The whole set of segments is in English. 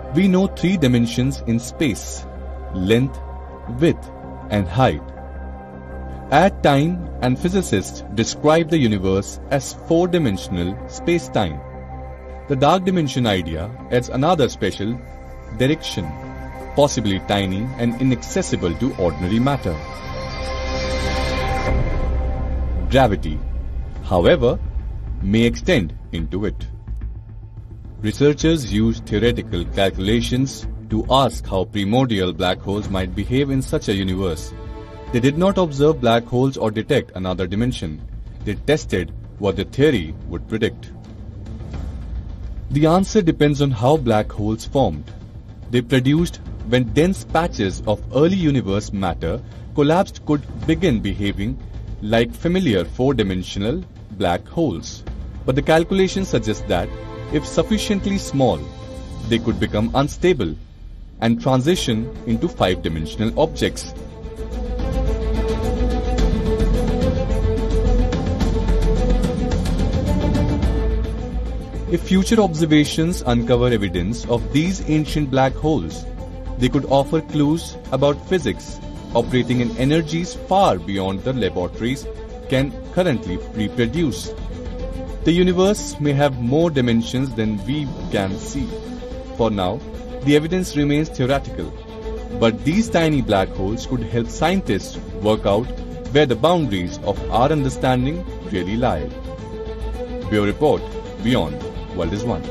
We know three dimensions in space: length, width, and height. Add time, and physicists describe the universe as four-dimensional space-time. The dark dimension idea adds another special direction, possibly tiny and inaccessible to ordinary matter. Gravity, however, may extend into it. Researchers used theoretical calculations to ask how primordial black holes might behave in such a universe. They did not observe black holes or detect another dimension. They tested what the theory would predict. The answer depends on how black holes formed. They produced when dense patches of early universe matter collapsed could begin behaving like familiar four-dimensional black holes. But the calculations suggest that if sufficiently small, they could become unstable and transition into five-dimensional objects. If future observations uncover evidence of these ancient black holes, they could offer clues about physics operating in energies far beyond the laboratories can currently reproduce. The universe may have more dimensions than we can see. For now, the evidence remains theoretical, but these tiny black holes could help scientists work out where the boundaries of our understanding really lie. Bureau Report, Beyond World is One.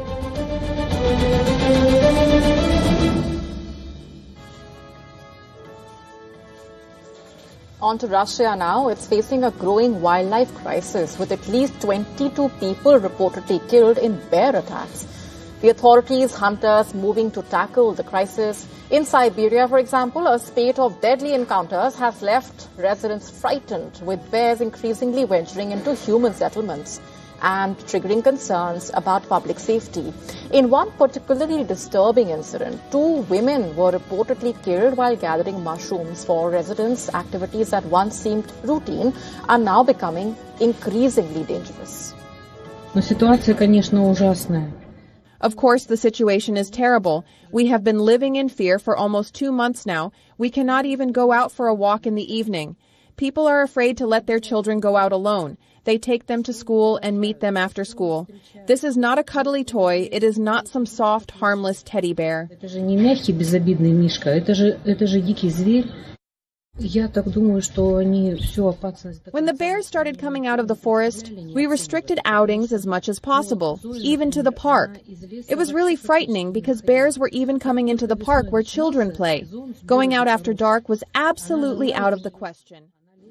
On to Russia now. It's facing a growing wildlife crisis with at least 22 people reportedly killed in bear attacks. The authorities, hunters moving to tackle the crisis. In Siberia, for example, a spate of deadly encounters has left residents frightened, with bears increasingly venturing into human settlements and triggering concerns about public safety. In one particularly disturbing incident, 2 women were reportedly killed while gathering mushrooms for residents. Activities that once seemed routine are now becoming increasingly dangerous. Но ситуация, конечно, ужасная. Of course, the situation is terrible. We have been living in fear for almost 2 months now. We cannot even go out for a walk in the evening. People are afraid to let their children go out alone. They take them to school and meet them after school. This is not a cuddly toy. It is not some soft, harmless teddy bear. Это же не мягкий, безобидный мишка. Это же дикий зверь. Я так думаю, что они всю опасность... When the bears started coming out of the forest, we restricted outings as much as possible, even to the park. It was really frightening because bears were even coming into the park where children play. Going out after dark was absolutely out of the question.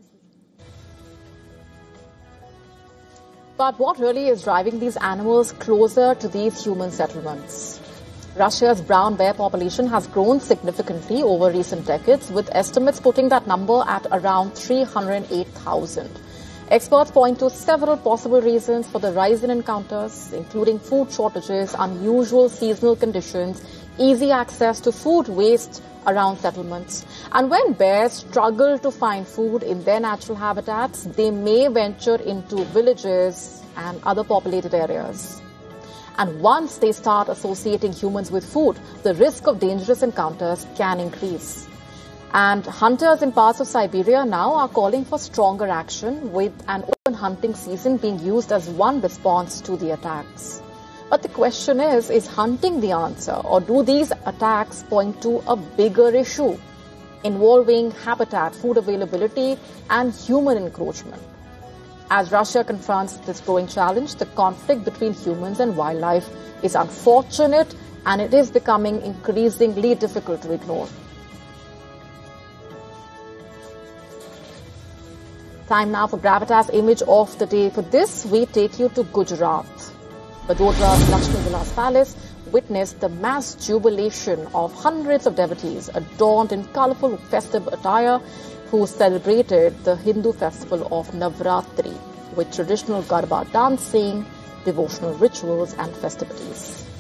But what really is driving these animals closer to these human settlements? Russia's brown bear population has grown significantly over recent decades, with estimates putting that number at around 308,000. Experts point to several possible reasons for the rise in encounters, including food shortages, unusual seasonal conditions, easy access to food waste around settlements. And when bears struggle to find food in their natural habitats, they may venture into villages and other populated areas. And once they start associating humans with food, the risk of dangerous encounters can increase. And hunters in parts of Siberia now are calling for stronger action, with an open hunting season being used as one response to the attacks. But the question is hunting the answer, or do these attacks point to a bigger issue involving habitat, food availability, and human encroachment? As Russia confronts this growing challenge, the conflict between humans and wildlife is unfortunate, and it is becoming increasingly difficult to ignore. Time now for Gravitas Image of the Day. For this, we take you to Gujarat. Vadodara's Lakshmi Vilas Palace witnessed the mass jubilation of hundreds of devotees adorned in colourful festive attire who celebrated the Hindu festival of Navratri with traditional Garba dancing, devotional rituals and festivities.